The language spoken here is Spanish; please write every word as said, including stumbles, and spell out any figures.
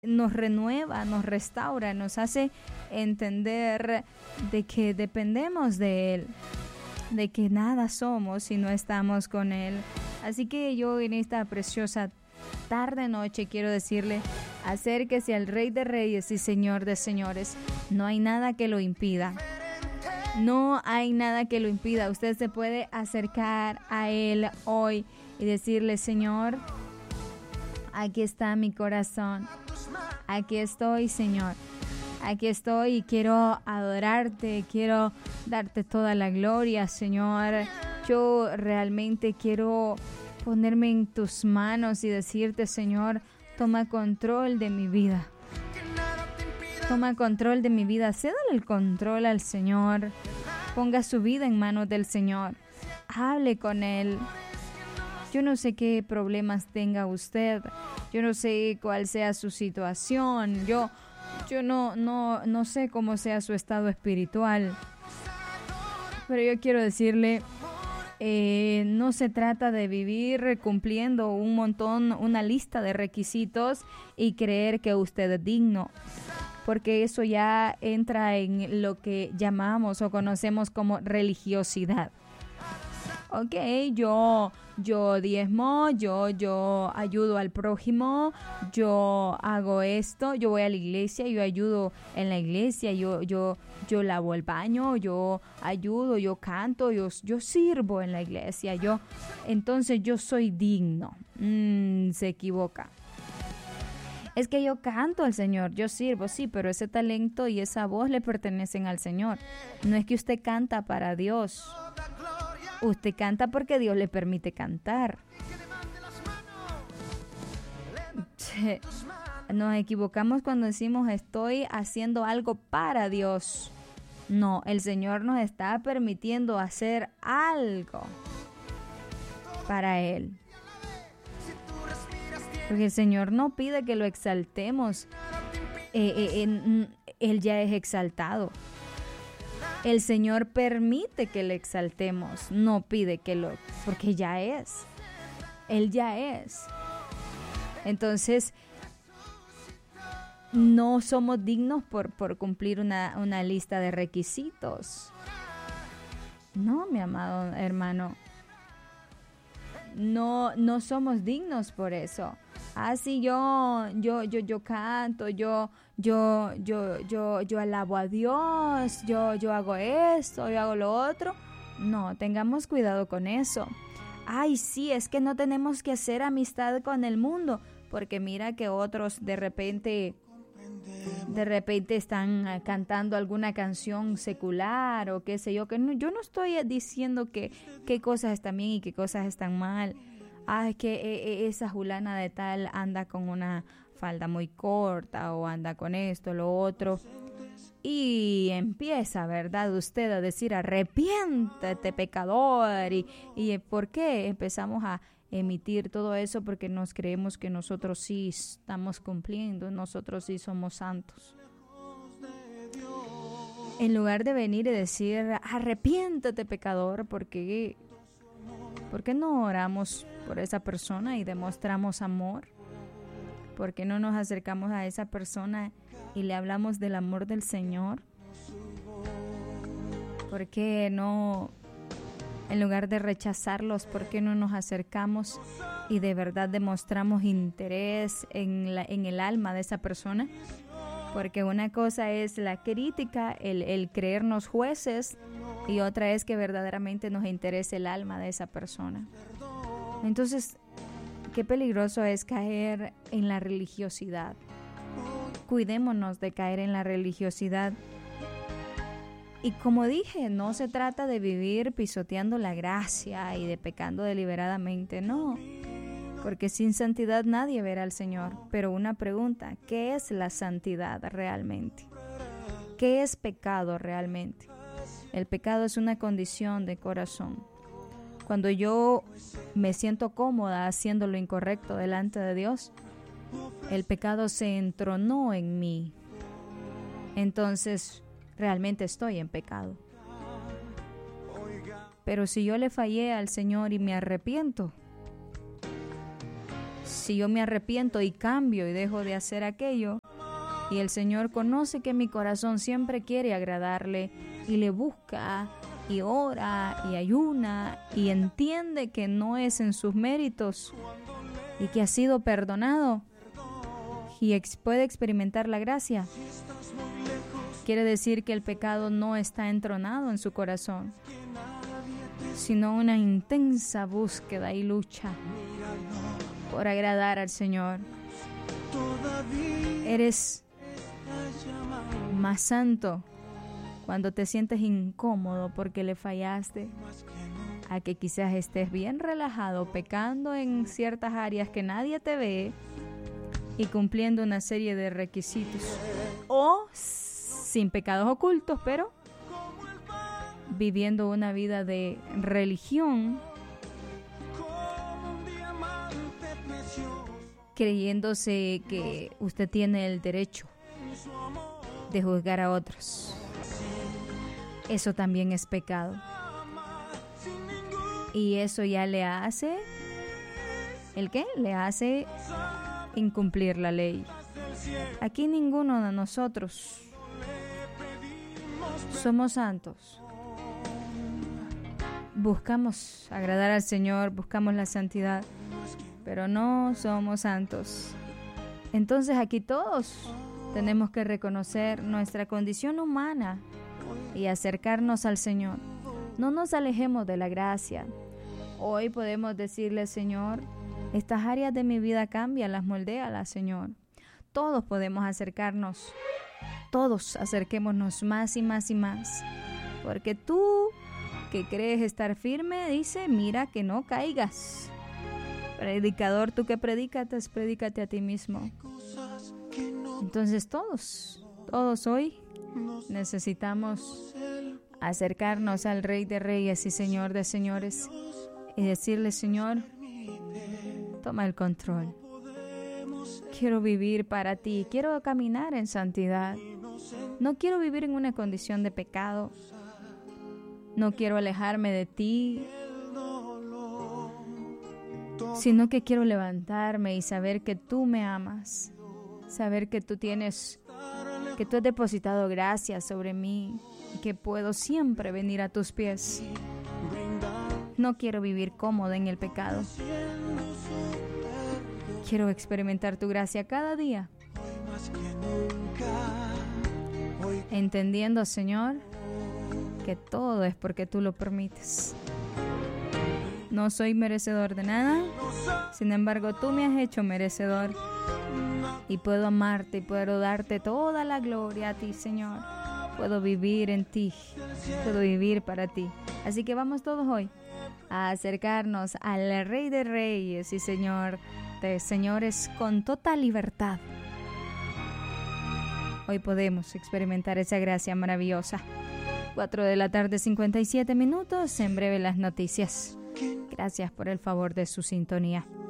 nos renueva, nos restaura, nos hace entender de que dependemos de Él, de que nada somos si no estamos con Él. Así que yo en esta preciosa tarde noche quiero decirle, acérquese al Rey de Reyes y Señor de Señores. No hay nada que lo impida. No hay nada que lo impida. Usted se puede acercar a Él hoy y decirle, Señor, aquí está mi corazón. Aquí estoy, Señor. Aquí estoy y quiero adorarte, quiero darte toda la gloria, Señor. Yo realmente quiero ponerme en tus manos y decirte, Señor, toma control de mi vida. Toma control de mi vida. Cédale el control al Señor. Ponga su vida en manos del Señor. Hable con Él. Yo no sé qué problemas tenga usted. Yo no sé cuál sea su situación. Yo, yo no, no, no sé cómo sea su estado espiritual. Pero yo quiero decirle, eh, no se trata de vivir cumpliendo un montón, una lista de requisitos y creer que usted es digno. Porque eso ya entra en lo que llamamos o conocemos como religiosidad. Ok, yo, yo diezmo, yo, yo ayudo al prójimo, yo hago esto, yo voy a la iglesia, yo ayudo en la iglesia, yo, yo, yo lavo el baño, yo ayudo, yo canto, yo, yo sirvo en la iglesia, yo, entonces yo soy digno. Mm, se equivoca. Es que yo canto al Señor, yo sirvo, sí, pero ese talento y esa voz le pertenecen al Señor. No es que usted canta para Dios. Usted canta porque Dios le permite cantar. Nos equivocamos cuando decimos estoy haciendo algo para Dios. No, el Señor nos está permitiendo hacer algo para Él. Porque el Señor no pide que lo exaltemos. Eh, eh, eh, él ya es exaltado. El Señor permite que le exaltemos, no pide que lo, porque ya es. Él ya es. Entonces, no somos dignos por, por cumplir una, una lista de requisitos. No, mi amado hermano. No, no somos dignos por eso. Ah, sí, yo, yo, yo, yo canto, yo, yo, yo, yo, yo alabo a Dios, yo, yo hago esto, yo hago lo otro. No, tengamos cuidado con eso. Ay, sí, es que no tenemos que hacer amistad con el mundo, porque mira que otros de repente, de repente están cantando alguna canción secular o qué sé yo, que no, yo no estoy diciendo que qué cosas están bien y qué cosas están mal. Ah, es que eh, esa fulana de tal anda con una falda muy corta o anda con esto, lo otro. Y empieza, ¿verdad? Usted a decir, arrepiéntete, pecador. Y, y ¿por qué empezamos a emitir todo eso? Porque nos creemos que nosotros sí estamos cumpliendo, nosotros sí somos santos. En lugar de venir y decir, arrepiéntete, pecador, porque... ¿por qué no oramos por esa persona y demostramos amor? ¿Por qué no nos acercamos a esa persona y le hablamos del amor del Señor? ¿Por qué no, en lugar de rechazarlos, por qué no nos acercamos y de verdad demostramos interés en, la, en el alma de esa persona? Porque una cosa es la crítica, el, el creernos jueces, y otra es que verdaderamente nos interese el alma de esa persona. Entonces, qué peligroso es caer en la religiosidad. Cuidémonos de caer en la religiosidad. Y como dije, no se trata de vivir pisoteando la gracia y de pecando deliberadamente, no. Porque sin santidad nadie verá al Señor. Pero una pregunta, ¿qué es la santidad realmente? ¿Qué es pecado realmente? El pecado es una condición de corazón. Cuando yo me siento cómoda haciendo lo incorrecto delante de Dios, el pecado se entronó en mí. Entonces, realmente estoy en pecado. Pero si yo le fallé al Señor y me arrepiento, si yo me arrepiento y cambio y dejo de hacer aquello, y el Señor conoce que mi corazón siempre quiere agradarle y le busca y ora y ayuna y entiende que no es en sus méritos y que ha sido perdonado y ex- puede experimentar la gracia, quiere decir que el pecado no está entronado en su corazón, sino una intensa búsqueda y lucha por agradar al Señor. Eres más santo cuando te sientes incómodo porque le fallaste, a que quizás estés bien relajado pecando en ciertas áreas que nadie te ve y cumpliendo una serie de requisitos, o sin pecados ocultos, pero viviendo una vida de religión, creyéndose que usted tiene el derecho de juzgar a otros. Eso también es pecado. Y eso ya le hace, ¿el qué? Le hace incumplir la ley. Aquí ninguno de nosotros somos santos. Buscamos agradar al Señor, buscamos la santidad, pero no somos santos. Entonces aquí todos tenemos que reconocer nuestra condición humana y acercarnos al Señor. No nos alejemos de la gracia. Hoy podemos decirle, Señor, estas áreas de mi vida cámbialas, moldéalas, Señor. Todos podemos acercarnos, todos acerquémonos más y más y más, porque tú que crees estar firme, dice, mira que no caigas. Predicador, tú que predicas, predícate a ti mismo. Entonces todos, todos hoy necesitamos acercarnos al Rey de Reyes y Señor de Señores y decirle, Señor, toma el control. Quiero vivir para ti, quiero caminar en santidad. No quiero vivir en una condición de pecado. No quiero alejarme de ti, sino que quiero levantarme y saber que tú me amas, saber que tú tienes, que tú has depositado gracia sobre mí y que puedo siempre venir a tus pies. No quiero vivir cómoda en el pecado. Quiero experimentar tu gracia cada día, entendiendo, Señor, que todo es porque tú lo permites. No soy merecedor de nada, sin embargo tú me has hecho merecedor y puedo amarte y puedo darte toda la gloria a ti, Señor. Puedo vivir en ti, puedo vivir para ti. Así que vamos todos hoy a acercarnos al Rey de Reyes y Señor de Señores con total libertad. Hoy podemos experimentar esa gracia maravillosa. cuatro de la tarde, cincuenta y siete minutos. En breve las noticias. Gracias por el favor de su sintonía.